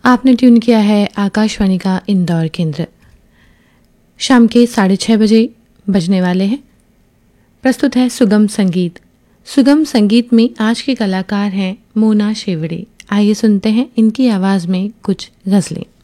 आपने ट्यून किया है आकाशवाणी का इंदौर केंद्र। शाम के 6:30 बजे बजने वाले हैं। प्रस्तुत है सुगम संगीत। सुगम संगीत में आज के कलाकार हैं मोना शेवड़े। आइए सुनते हैं इनकी आवाज़ में कुछ गज़लें।